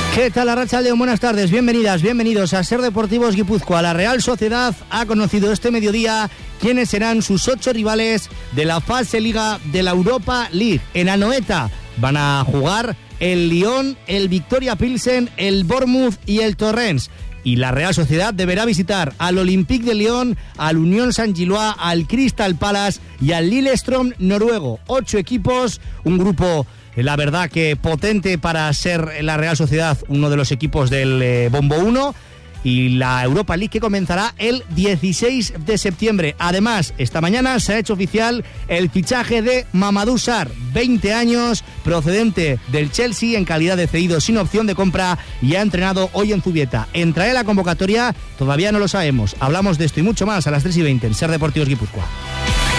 ¿Qué tal, Arratsaldeon? Buenas tardes, bienvenidas, bienvenidos a Ser Deportivos Guipúzcoa. La Real Sociedad ha conocido este mediodía quiénes serán sus 8 rivales de la fase Liga de la Europa League. En Anoeta van a jugar el Lyon, el Victoria Pilsen, el Bournemouth y el Torrens. Y la Real Sociedad deberá visitar al Olympique de Lyon, al Unión Saint-Gilloise, al Crystal Palace y al Lillestrøm noruego. 8 equipos, un grupo, la verdad que potente para ser la Real Sociedad uno de los equipos del Bombo 1, y la Europa League que comenzará el 16 de septiembre. Además, esta mañana se ha hecho oficial el fichaje de Mamadou Sarr, 20 años, procedente del Chelsea en calidad de cedido sin opción de compra, y ha entrenado hoy en Zubieta. ¿Entrará en la convocatoria? Todavía no lo sabemos. Hablamos de esto y mucho más a las 3:20 en Ser Deportivos Guipúzcoa.